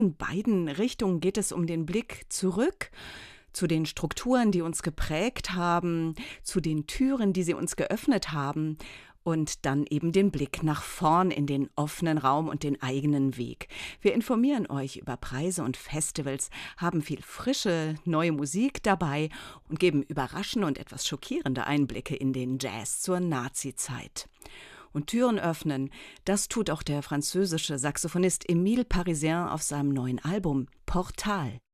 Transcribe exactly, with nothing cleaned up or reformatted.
In beiden Richtungen geht es um den Blick zurück zu den Strukturen, die uns geprägt haben, zu den Türen, die sie uns geöffnet haben und dann eben den Blick nach vorn in den offenen Raum und den eigenen Weg. Wir informieren euch über Preise und Festivals, haben viel frische, neue Musik dabei und geben überraschende und etwas schockierende Einblicke in den Jazz zur Nazi-Zeit. Und Türen öffnen, das tut auch der französische Saxophonist Émile Parisien auf seinem neuen Album Portal.